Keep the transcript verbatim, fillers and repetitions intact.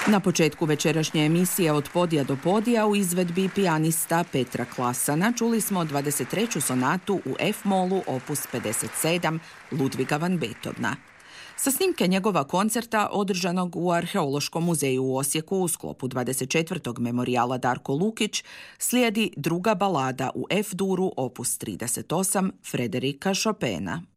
Na početku večerašnje emisije Od podija do podija u izvedbi pijanista Petra Klasana čuli smo dvadeset treću sonatu u F-molu opus pedeset sedam Ludviga van Beethovena. Sa snimke njegova koncerta održanog u Arheološkom muzeju u Osijeku u sklopu dvadeset četvrtog memorijala Darko Lukić slijedi druga balada u F-duru opus trideset osam Frederika Chopina.